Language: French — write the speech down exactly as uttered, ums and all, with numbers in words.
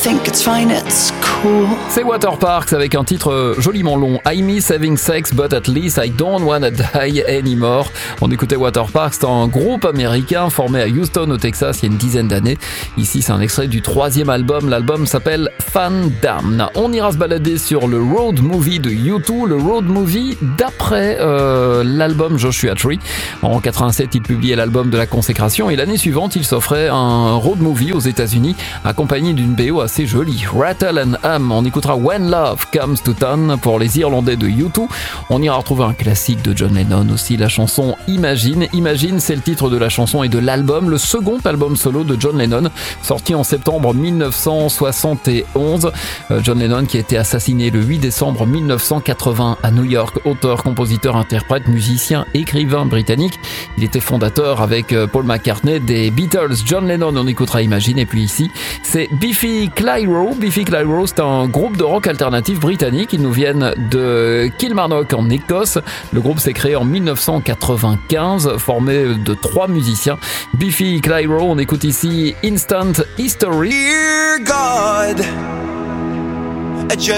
think it's fine, it's cool. C'est Waterparks avec un titre joliment long. I miss having sex, but at least I don't wanna die anymore. On écoutait Waterparks, c'est un groupe américain formé à Houston au Texas il y a une dizaine d'années. Ici, c'est un extrait du troisième album. L'album s'appelle Fan Damn. On ira se balader sur le road movie de U deux, le road movie d'après euh, l'album Joshua Tree. En quatre-vingt-sept, il publiait l'album de la consécration et l'année suivante, il s'offrait un road movie aux États-Unis accompagné d'une B O assez jolie. Rattle and Hum. On écoutera When Love Comes to Town pour les Irlandais de U deux. On ira retrouver un classique de John Lennon aussi, la chanson Imagine. Imagine, c'est le titre de la chanson et de l'album, le second album solo de John Lennon, sorti en septembre dix-neuf cent soixante et onze. Euh, John Lennon qui a été assassiné le huit décembre mille neuf cent quatre-vingts à New York, auteur, compositeur, interprète, musicien, écrivain britannique. Il était fondateur avec Paul McCartney des Beatles. John Lennon, on écoutera Imagine. Et puis ici, c'est Biffy Clyro. Biffy Clyro, c'est un groupe de rock alternatif britannique. Ils nous viennent de Kilmarnock en Écosse. Le groupe s'est créé en mille neuf cent quatre-vingt-quinze, formé de trois musiciens. Biffy Clyro, on écoute ici Instant History. Dear God, I just